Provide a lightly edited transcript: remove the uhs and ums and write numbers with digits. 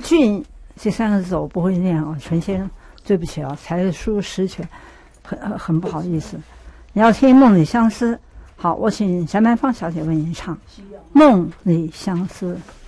俊这3个字我不会念啊，陈先生，对不起啊，才疏失全，很不好意思。你要听《梦里相思》，好，我请翟曼芳小姐为您唱《梦里相思》。